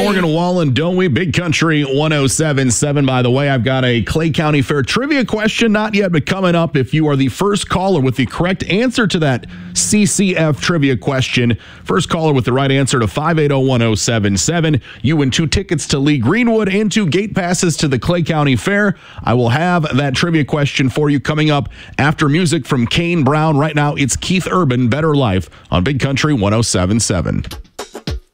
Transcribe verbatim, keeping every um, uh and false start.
Morgan Wallen, don't we? Big Country one oh seven point seven. By the way, I've got a Clay County Fair trivia question, not yet, but coming up. If you are the first caller with the correct answer to that C C F trivia question, first caller with the right answer to five eight zero, one oh seven seven, you win two tickets to Lee Greenwood and two gate passes to the Clay County Fair. I will have that trivia question for you coming up after music from Kane Brown. Right now, it's Keith Urban, Better Life, on Big Country one oh seven point seven.